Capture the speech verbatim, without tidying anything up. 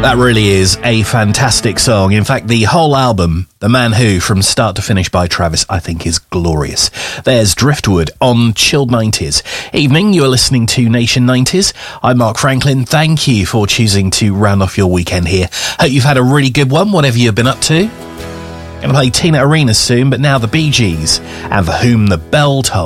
That really is a fantastic song. In fact, the whole album, The Man Who, from start to finish by Travis, I think is glorious. There's Driftwood on Chilled nineties. Evening, you are listening to Nation nineties. I'm Mark Franklin. Thank you for choosing to round off your weekend here. Hope you've had a really good one, whatever you've been up to. Going to play Tina Arena soon, but now the Bee Gees and For Whom the Bell Tolls.